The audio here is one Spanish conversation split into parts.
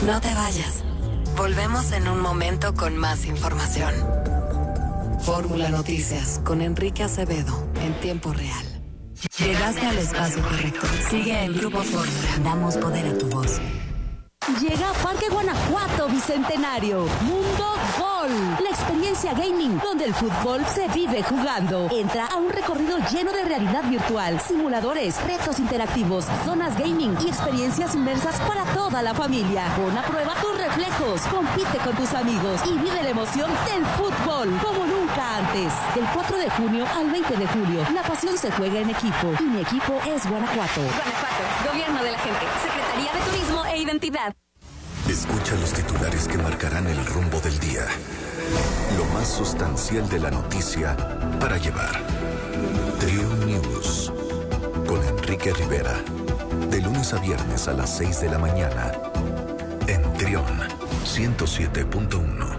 No te vayas. Volvemos en un momento con más información. Fórmula Noticias con Enrique Acevedo en tiempo real. Llegaste al espacio correcto. Sigue el Grupo Fórmula. Damos poder a tu voz. Llega a Parque Guanajuato Bicentenario, Mundo Gol, la experiencia gaming donde el fútbol se vive jugando. Entra a un recorrido lleno de realidad virtual, simuladores, retos interactivos, zonas gaming y experiencias inmersas para toda la familia. Pon a prueba tus reflejos, compite con tus amigos y vive la emoción del fútbol como nunca antes. Del 4 de junio al 20 de julio, la pasión se juega en equipo y mi equipo es Guanajuato. Guanajuato, Gobierno de la Gente, Secretaría de Turismo e Identidad. Escucha los titulares que marcarán el rumbo del día. Lo más sustancial de la noticia para llevar. Triun News. Con Enrique Rivera. De lunes a viernes a las 6 de la mañana. En Triun 107.1.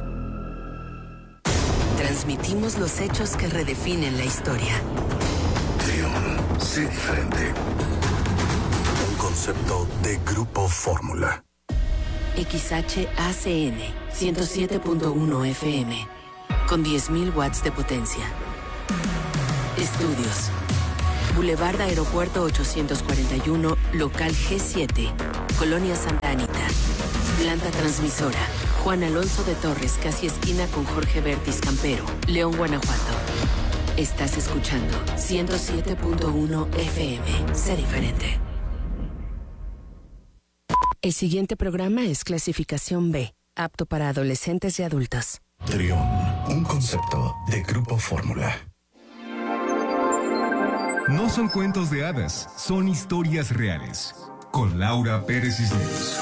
Transmitimos los hechos que redefinen la historia. Triun. Sé diferente. Un concepto de Grupo Fórmula. XHACN 107.1 FM con 10.000 watts de potencia. Estudios. Boulevard Aeropuerto 841, local G7, Colonia Santa Anita. Planta transmisora. Juan Alonso de Torres, casi esquina con Jorge Bertis Campero, León, Guanajuato. Estás escuchando 107.1 FM. Sé diferente. El siguiente programa es clasificación B, apto para adolescentes y adultos. Triun, un concepto de Grupo Fórmula. No son cuentos de hadas, son historias reales. Con Laura Pérez Cisneros.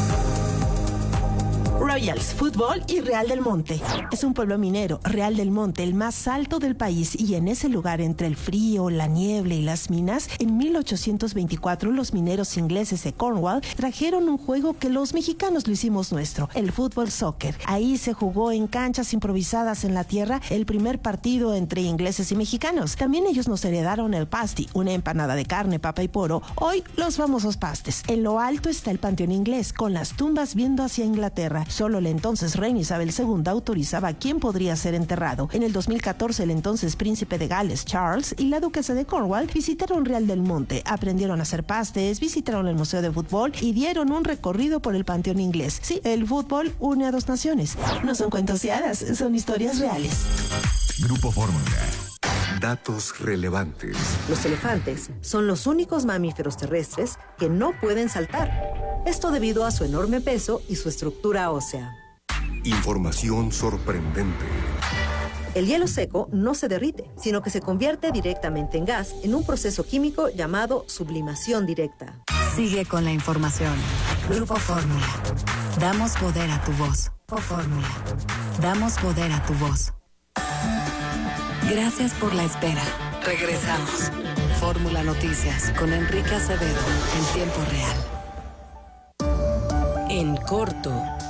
Royals, Fútbol y Real del Monte. Es un pueblo minero, Real del Monte, el más alto del país, y en ese lugar, entre el frío, la niebla y las minas, en 1824 los mineros ingleses de Cornwall trajeron un juego que los mexicanos lo hicimos nuestro, el fútbol soccer. Ahí se jugó en canchas improvisadas en la tierra el primer partido entre ingleses y mexicanos. También ellos nos heredaron el pasty, una empanada de carne, papa y poro, hoy los famosos pastes. En lo alto está el panteón inglés, con las tumbas viendo hacia Inglaterra. Solo la entonces reina Isabel II autorizaba quién podría ser enterrado. En el 2014, el entonces príncipe de Gales, Charles, y la duquesa de Cornwall visitaron Real del Monte, aprendieron a hacer pastes, visitaron el museo de fútbol y dieron un recorrido por el panteón inglés. Sí, el fútbol une a dos naciones. No son cuentos de hadas, son historias reales. Grupo Fórmula. Datos relevantes. Los elefantes son los únicos mamíferos terrestres que no pueden saltar. Esto debido a su enorme peso y su estructura ósea. Información sorprendente. El hielo seco no se derrite, sino que se convierte directamente en gas en un proceso químico llamado sublimación directa. Sigue con la información. Grupo Fórmula. Damos poder a tu voz. Fórmula. Damos poder a tu voz. Gracias por la espera. Regresamos. Fórmula Noticias con Enrique Acevedo en tiempo real. En corto.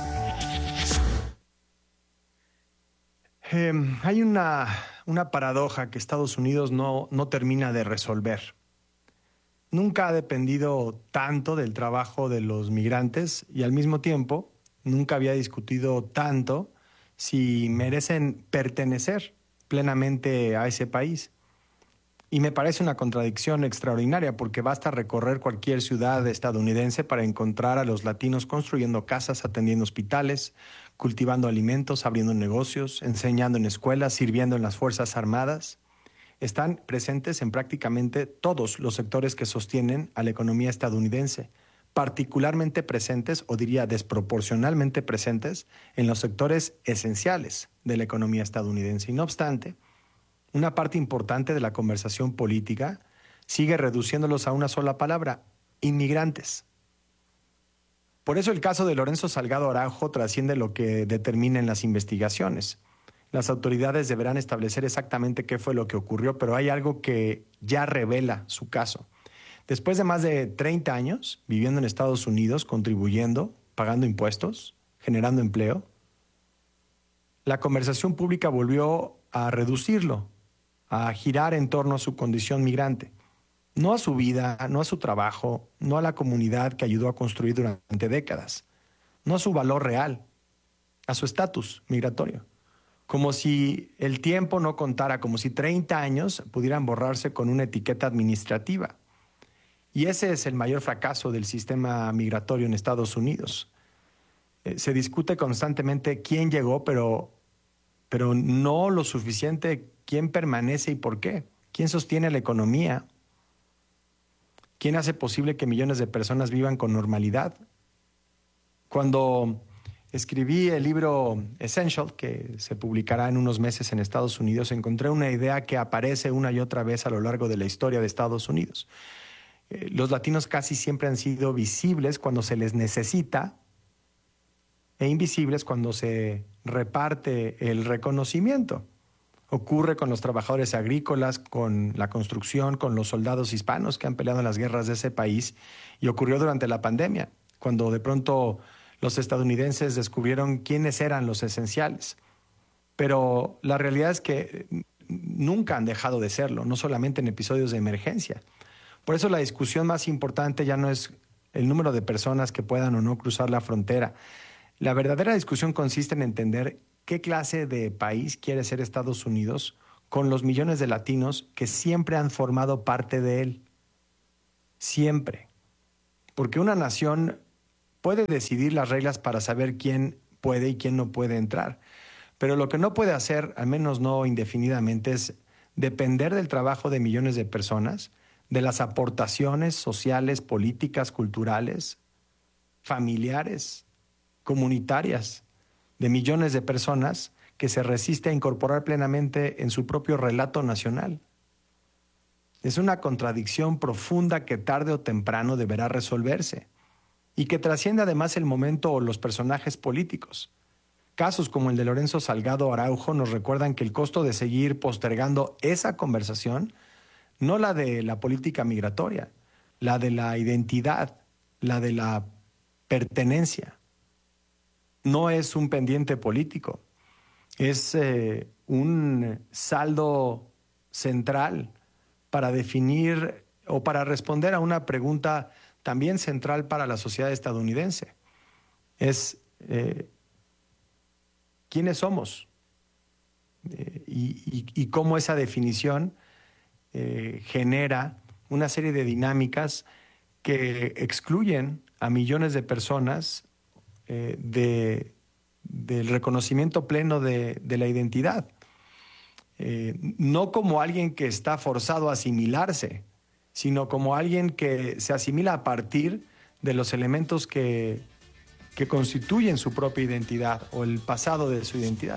Hay una paradoja que Estados Unidos no termina de resolver. Nunca ha dependido tanto del trabajo de los migrantes y al mismo tiempo nunca había discutido tanto si merecen pertenecer plenamente a ese país. Y me parece una contradicción extraordinaria porque basta recorrer cualquier ciudad estadounidense para encontrar a los latinos construyendo casas, atendiendo hospitales, cultivando alimentos, abriendo negocios, enseñando en escuelas, sirviendo en las Fuerzas Armadas. Están presentes en prácticamente todos los sectores que sostienen a la economía estadounidense, particularmente presentes, o diría desproporcionalmente presentes, en los sectores esenciales de la economía estadounidense. Y no obstante, una parte importante de la conversación política sigue reduciéndolos a una sola palabra: inmigrantes. Por eso el caso de Lorenzo Salgado Araujo trasciende lo que determinen las investigaciones. Las autoridades deberán establecer exactamente qué fue lo que ocurrió, pero hay algo que ya revela su caso. Después de más de 30 años viviendo en Estados Unidos, contribuyendo, pagando impuestos, generando empleo, la conversación pública volvió a reducirlo, a girar en torno a su condición migrante. No a su vida, no a su trabajo, no a la comunidad que ayudó a construir durante décadas. no a su valor real, a su estatus migratorio. Como si el tiempo no contara, como si 30 años pudieran borrarse con una etiqueta administrativa. Y ese es el mayor fracaso del sistema migratorio en Estados Unidos. Se discute constantemente quién llegó, pero no lo suficiente quién permanece y por qué. ¿Quién sostiene la economía? ¿Quién hace posible que millones de personas vivan con normalidad? Cuando escribí el libro Essential, que se publicará en unos meses en Estados Unidos, encontré una idea que aparece una y otra vez a lo largo de la historia de Estados Unidos. Los latinos casi siempre han sido visibles cuando se les necesita e invisibles cuando se reparte el reconocimiento. Ocurre con los trabajadores agrícolas, con la construcción, con los soldados hispanos que han peleado en las guerras de ese país, y ocurrió durante la pandemia, cuando de pronto los estadounidenses descubrieron quiénes eran los esenciales. Pero la realidad es que nunca han dejado de serlo, no solamente en episodios de emergencia. Por eso la discusión más importante ya no es el número de personas que puedan o no cruzar la frontera. La verdadera discusión consiste en entender qué clase de país quiere ser Estados Unidos con los millones de latinos que siempre han formado parte de él. Siempre. Porque una nación puede decidir las reglas para saber quién puede y quién no puede entrar. Pero lo que no puede hacer, al menos no indefinidamente, es depender del trabajo de millones de personas, de las aportaciones sociales, políticas, culturales, familiares, comunitarias, de millones de personas que se resiste a incorporar plenamente en su propio relato nacional. Es una contradicción profunda que tarde o temprano deberá resolverse y que trasciende además el momento o los personajes políticos. Casos como el de Lorenzo Salgado Araujo nos recuerdan que el costo de seguir postergando esa conversación, no la de la política migratoria, la de la identidad, la de la pertenencia, no es un pendiente político, es un saldo central para definir o para responder a una pregunta también central para la sociedad estadounidense. Es ¿quiénes somos? Y cómo esa definición genera una serie de dinámicas que excluyen a millones de personas del reconocimiento pleno de la identidad. No como alguien que está forzado a asimilarse, sino como alguien que se asimila a partir de los elementos que constituyen su propia identidad o el pasado de su identidad.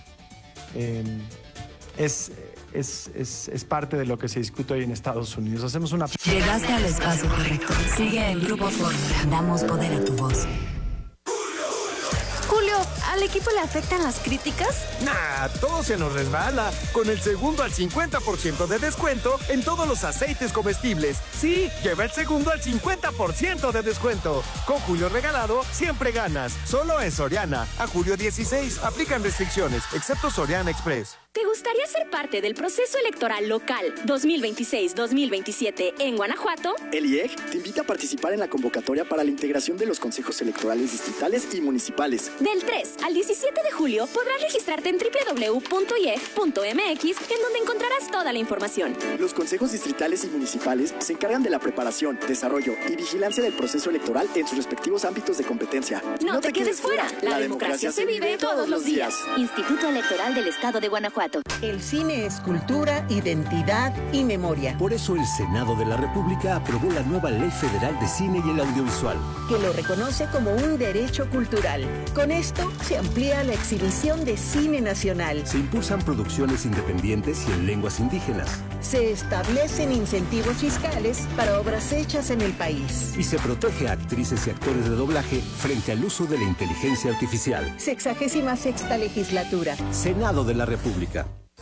Es parte de lo que se discute hoy en Estados Unidos. Hacemos una... Llegaste al espacio correcto. Sigue el Grupo Fórmula. Damos poder a tu voz. Julio, ¿al equipo le afectan las críticas? Nah, todo se nos resbala. Con el segundo al 50% de descuento en todos los aceites comestibles. Sí, lleva el segundo al 50% de descuento. Con Julio Regalado, siempre ganas. Solo en Soriana. A julio 16. Aplican restricciones, excepto Soriana Express. ¿Te gustaría ser parte del proceso electoral local 2026-2027 en Guanajuato? El IEG te invita a participar en la convocatoria para la integración de los consejos electorales distritales y municipales. Del 3 al 17 de julio podrás registrarte en www.ieg.mx, en donde encontrarás toda la información. Los consejos distritales y municipales se encargan de la preparación, desarrollo y vigilancia del proceso electoral en sus respectivos ámbitos de competencia. No te quedes fuera. La democracia se vive todos los días. Instituto Electoral del Estado de Guanajuato. El cine es cultura, identidad y memoria. Por eso el Senado de la República aprobó la nueva Ley Federal de Cine y el Audiovisual, que lo reconoce como un derecho cultural. Con esto se amplía la exhibición de cine nacional. Se impulsan producciones independientes y en lenguas indígenas. Se establecen incentivos fiscales para obras hechas en el país. Y se protege a actrices y actores de doblaje frente al uso de la inteligencia artificial. 66ª legislatura. Senado de la República.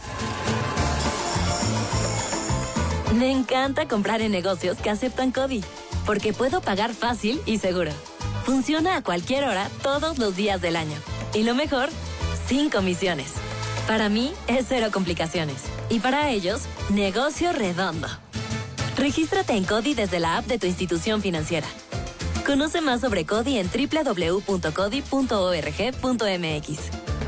Me encanta comprar en negocios que aceptan CODI, porque puedo pagar fácil y seguro. Funciona a cualquier hora, todos los días del año. Y lo mejor, sin comisiones. Para mí, es cero complicaciones. Y para ellos, negocio redondo. Regístrate en CODI desde la app de tu institución financiera. Conoce más sobre CODI en www.codi.org.mx.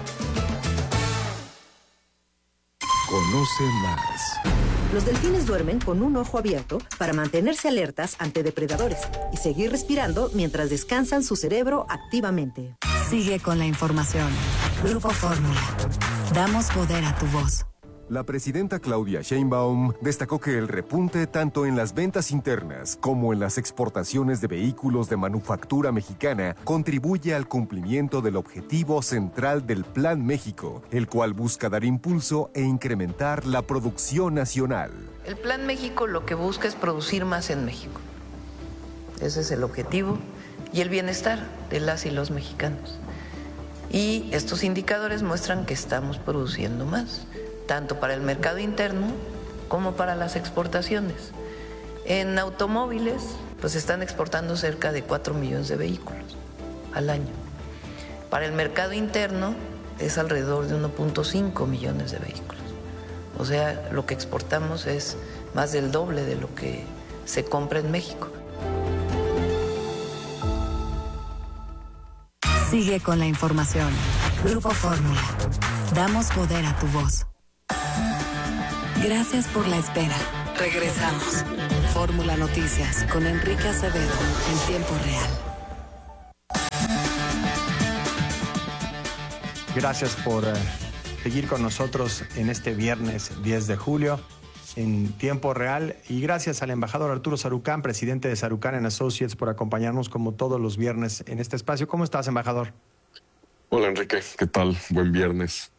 Conoce más. Los delfines duermen con un ojo abierto para mantenerse alertas ante depredadores y seguir respirando mientras descansan su cerebro activamente. Sigue con la información. Grupo Fórmula. Damos poder a tu voz. La presidenta Claudia Sheinbaum destacó que el repunte tanto en las ventas internas como en las exportaciones de vehículos de manufactura mexicana contribuye al cumplimiento del objetivo central del Plan México, el cual busca dar impulso e incrementar la producción nacional. El Plan México lo que busca es producir más en México. Ese es el objetivo y el bienestar de las y los mexicanos. Y estos indicadores muestran que estamos produciendo más, tanto para el mercado interno como para las exportaciones. En automóviles, pues están exportando cerca de 4 millones de vehículos al año. Para el mercado interno es alrededor de 1.5 millones de vehículos. O sea, lo que exportamos es más del doble de lo que se compra en México. Sigue con la información. Grupo Fórmula. Damos poder a tu voz. Gracias por la espera. Regresamos. Fórmula Noticias con Enrique Acevedo en tiempo real. Gracias por seguir con nosotros en este viernes 10 de julio en tiempo real. Y gracias al embajador Arturo Sarucán, presidente de Sarucán & Associates, por acompañarnos como todos los viernes en este espacio. ¿Cómo estás, embajador? Hola, Enrique. ¿Qué tal? Buen viernes.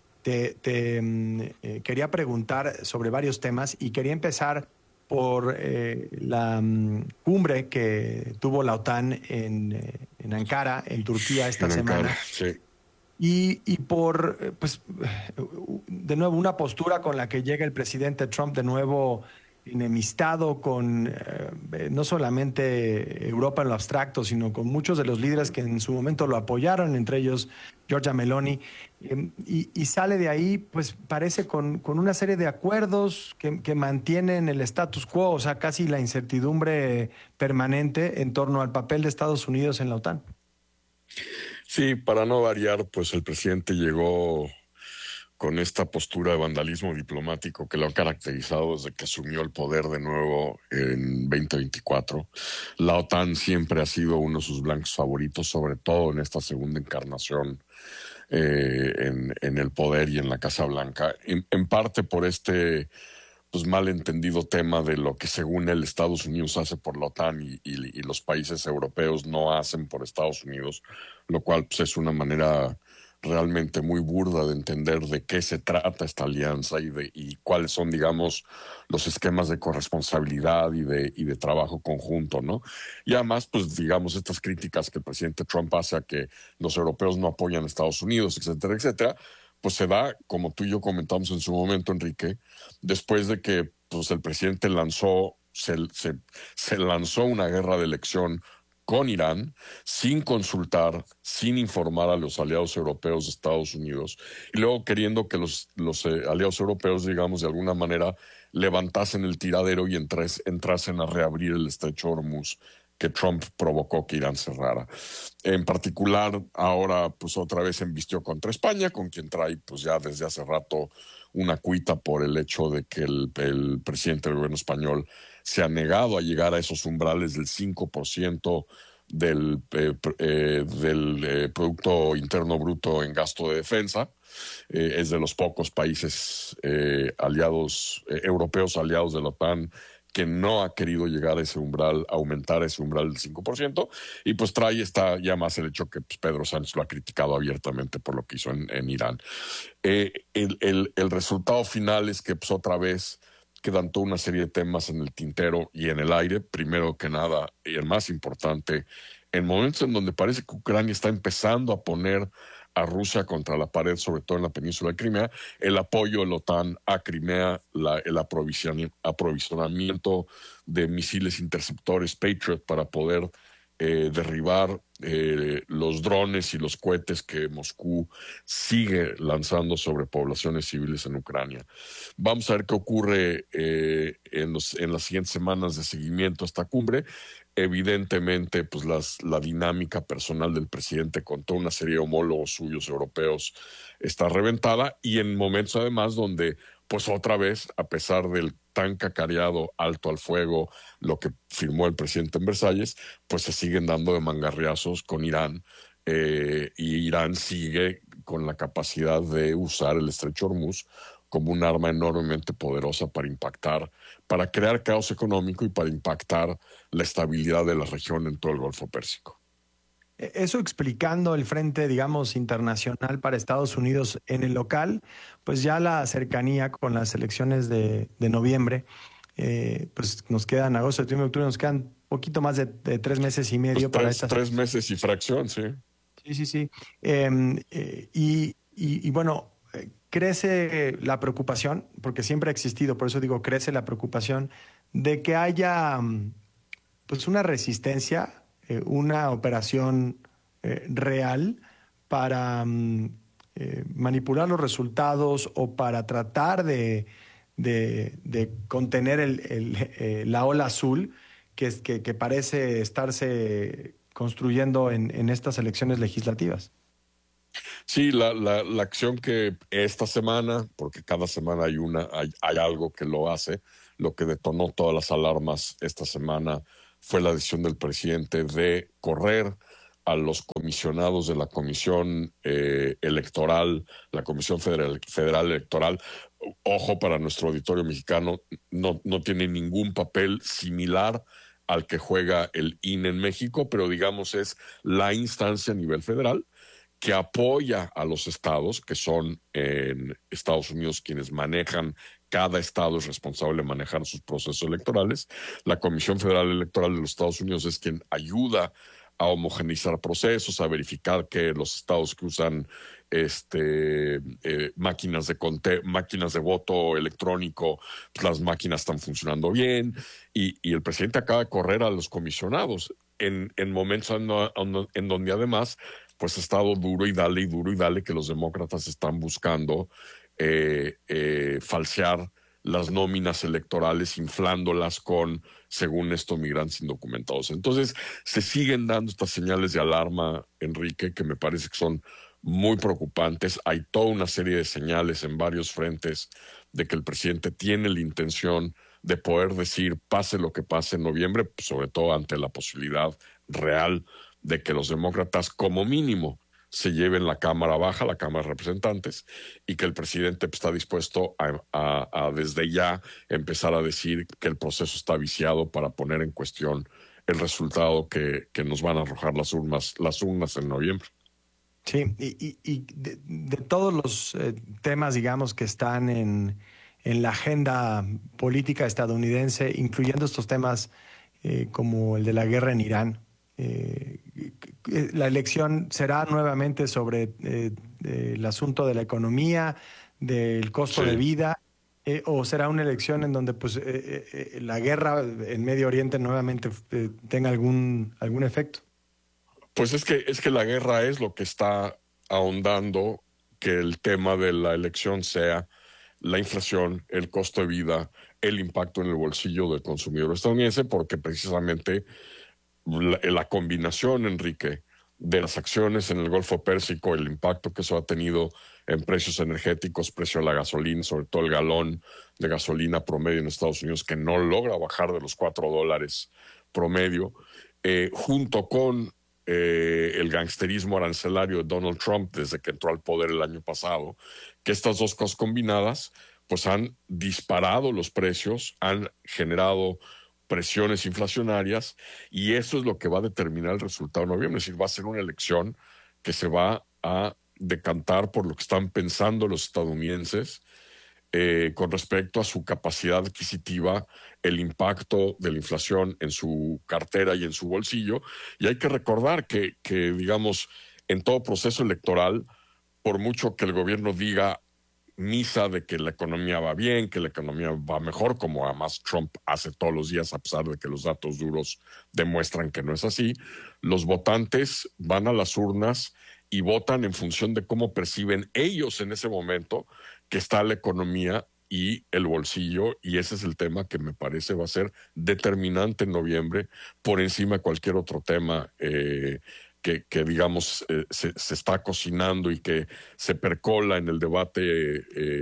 Quería preguntar sobre varios temas y quería empezar por la cumbre que tuvo la OTAN en Ankara, en Turquía, esta semana. Sí. Y por, pues, de nuevo, una postura con la que llega el presidente Trump de nuevo enemistado con no solamente Europa en lo abstracto, sino con muchos de los líderes que en su momento lo apoyaron, entre ellos Giorgia Meloni, y sale de ahí, pues parece con una serie de acuerdos que mantienen el status quo, o sea, casi la incertidumbre permanente en torno al papel de Estados Unidos en la OTAN. Sí, para no variar, pues el presidente llegó con esta postura de vandalismo diplomático que lo ha caracterizado desde que asumió el poder de nuevo en 2024. La OTAN siempre ha sido uno de sus blancos favoritos, sobre todo en esta segunda encarnación en el poder y en la Casa Blanca, en parte por este pues malentendido tema de lo que según el Estados Unidos hace por la OTAN y los países europeos no hacen por Estados Unidos, lo cual pues, es una manera realmente muy burda de entender de qué se trata esta alianza y cuáles son, digamos, los esquemas de corresponsabilidad y de trabajo conjunto, ¿no? Y además, pues, digamos, estas críticas que el presidente Trump hace a que los europeos no apoyan a Estados Unidos, etcétera, etcétera, pues se da, como tú y yo comentamos en su momento, Enrique, después de que pues, el presidente se lanzó una guerra de elección con Irán, sin consultar, sin informar a los aliados europeos de Estados Unidos, y luego queriendo que los aliados europeos, digamos, de alguna manera levantasen el tiradero y entrasen a reabrir el estrecho Hormuz, que Trump provocó que Irán cerrara. En particular, ahora pues otra vez embistió contra España, con quien trae pues ya desde hace rato una cuita por el hecho de que el presidente del gobierno español se ha negado a llegar a esos umbrales del 5% del Producto Interno Bruto en gasto de defensa. Es de los pocos países europeos aliados de la OTAN que no ha querido llegar a ese umbral, aumentar ese umbral del 5%, y pues trae ya más el hecho que pues, Pedro Sánchez lo ha criticado abiertamente por lo que hizo en Irán. El resultado final es que pues, otra vez quedan toda una serie de temas en el tintero y en el aire. Primero que nada, y el más importante, en momentos en donde parece que Ucrania está empezando a poner a Rusia contra la pared, sobre todo en la península de Crimea, el apoyo de la OTAN a Crimea, el aprovisionamiento de misiles interceptores Patriot para poder derribar los drones y los cohetes que Moscú sigue lanzando sobre poblaciones civiles en Ucrania. Vamos a ver qué ocurre en las siguientes semanas de seguimiento a esta cumbre. Evidentemente, pues la dinámica personal del presidente con toda una serie de homólogos suyos europeos está reventada, y en momentos además donde, pues otra vez, a pesar del tan cacareado alto al fuego, lo que firmó el presidente en Versalles, pues se siguen dando de mangarriazos con Irán, y Irán sigue con la capacidad de usar el Estrecho de Hormuz como un arma enormemente poderosa para impactar, para crear caos económico y para impactar la estabilidad de la región en todo el Golfo Pérsico. Eso explicando el frente, digamos, internacional para Estados Unidos en el local, pues ya la cercanía con las elecciones de noviembre, pues nos quedan agosto, septiembre, octubre, nos quedan poquito más de 3 meses y medio pues para estas. 3 meses y fracción, sí. Sí. Y bueno, crece la preocupación, porque siempre ha existido, por eso digo, crece la preocupación de que haya pues una resistencia, una operación real para manipular los resultados o para tratar de contener la ola azul que parece estarse construyendo en estas elecciones legislativas. Sí, la acción que esta semana, porque cada semana hay algo que lo hace, lo que detonó todas las alarmas esta semana fue la decisión del presidente de correr a los comisionados de la Comisión Electoral, la Comisión Federal Electoral. Ojo, para nuestro auditorio mexicano, no tiene ningún papel similar al que juega el INE en México, pero digamos es la instancia a nivel federal que apoya a los estados, que son en Estados Unidos quienes manejan, cada estado es responsable de manejar sus procesos electorales. La Comisión Federal Electoral de los Estados Unidos es quien ayuda a homogeneizar procesos, a verificar que los estados que usan máquinas de voto electrónico, pues las máquinas están funcionando bien, y el presidente acaba de correr a los comisionados en momentos en donde además pues ha estado duro y dale que los demócratas están buscando falsear las nóminas electorales, inflándolas con, según esto, migrantes indocumentados. Entonces, se siguen dando estas señales de alarma, Enrique, que me parece que son muy preocupantes. Hay toda una serie de señales en varios frentes de que el presidente tiene la intención de poder decir, pase lo que pase en noviembre, sobre todo ante la posibilidad real de que los demócratas, como mínimo, se lleven la Cámara Baja, la Cámara de Representantes, y que el presidente está dispuesto a desde ya empezar a decir que el proceso está viciado para poner en cuestión el resultado que nos van a arrojar las urnas en noviembre. Sí, y de todos los temas, digamos, que están en la agenda política estadounidense, incluyendo estos temas como el de la guerra en Irán, la elección será nuevamente sobre el asunto de la economía, del costo de vida, o será una elección en donde pues la guerra en Medio Oriente nuevamente tenga algún efecto. Pues es que la guerra es lo que está ahondando que el tema de la elección sea la inflación, el costo de vida, el impacto en el bolsillo del consumidor estadounidense, porque precisamente la combinación, Enrique, de las acciones en el Golfo Pérsico, el impacto que eso ha tenido en precios energéticos, precio de la gasolina, sobre todo el galón de gasolina promedio en Estados Unidos, que no logra bajar de los $4 promedio, junto con el gangsterismo arancelario de Donald Trump desde que entró al poder el año pasado, que estas dos cosas combinadas pues han disparado los precios, han generado presiones inflacionarias, y eso es lo que va a determinar el resultado de noviembre. Es decir, va a ser una elección que se va a decantar por lo que están pensando los estadounidenses con respecto a su capacidad adquisitiva, el impacto de la inflación en su cartera y en su bolsillo. Y hay que recordar que digamos, en todo proceso electoral, por mucho que el gobierno diga misa de que la economía va bien, que la economía va mejor, como además Trump hace todos los días, a pesar de que los datos duros demuestran que no es así, los votantes van a las urnas y votan en función de cómo perciben ellos en ese momento que está la economía y el bolsillo, y ese es el tema que me parece va a ser determinante en noviembre, por encima de cualquier otro tema que digamos, se está cocinando y que se percola en el debate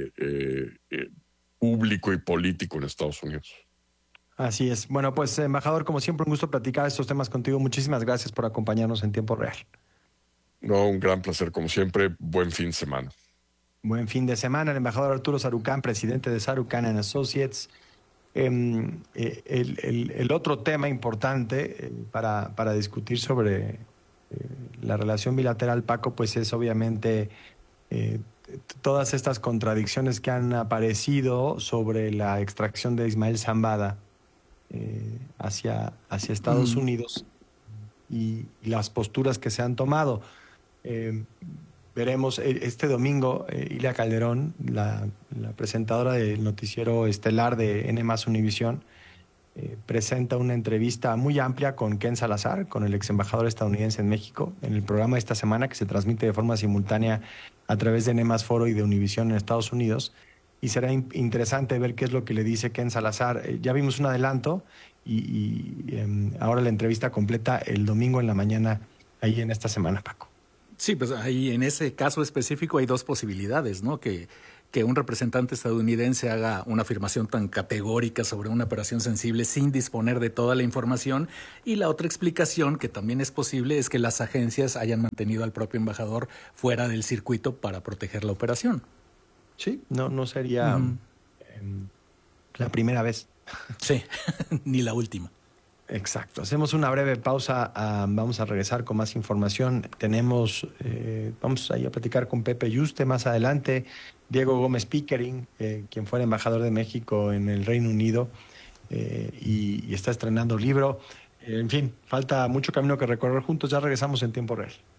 público y político en Estados Unidos. Así es. Bueno, pues, embajador, como siempre, un gusto platicar estos temas contigo. Muchísimas gracias por acompañarnos en tiempo real. No, un gran placer, como siempre. Buen fin de semana. Buen fin de semana. El embajador Arturo Sarucán, presidente de Sarucán & Associates. El otro tema importante para discutir sobre la relación bilateral, Paco, pues es obviamente todas estas contradicciones que han aparecido sobre la extracción de Ismael Zambada hacia Estados Unidos y las posturas que se han tomado. Veremos este domingo, Ilia Calderón, la presentadora del noticiero estelar de N+ Univisión, presenta una entrevista muy amplia con Ken Salazar, con el ex embajador estadounidense en México, en el programa de esta semana que se transmite de forma simultánea a través de N+ Foro y de Univisión en Estados Unidos. Y será interesante ver qué es lo que le dice Ken Salazar. Ya vimos un adelanto y ahora la entrevista completa el domingo en la mañana, ahí en esta semana, Paco. Sí, pues ahí en ese caso específico hay dos posibilidades, ¿no? Que un representante estadounidense haga una afirmación tan categórica sobre una operación sensible sin disponer de toda la información, y la otra explicación, que también es posible, es que las agencias hayan mantenido al propio embajador fuera del circuito para proteger la operación. Sí, no sería la primera vez. Sí, ni la última. Exacto. Hacemos una breve pausa. Vamos a regresar con más información. Vamos a ir a platicar con Pepe Yuste más adelante. Diego Gómez Pickering, quien fue el embajador de México en el Reino Unido y está estrenando libro. En fin, falta mucho camino que recorrer juntos. Ya regresamos en tiempo real.